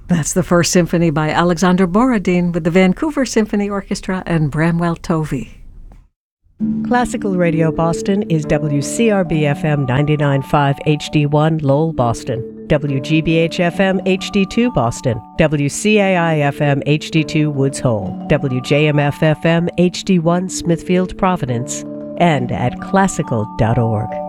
That's the First Symphony by Alexander Borodin with the Vancouver Symphony Orchestra and Bramwell Tovey. Classical Radio Boston is WCRB-FM 99.5 HD1 Lowell, Boston, WGBH-FM HD2 Boston, WCAI-FM HD2 Woods Hole, WJMF-FM HD1 Smithfield, Providence, and at classical.org.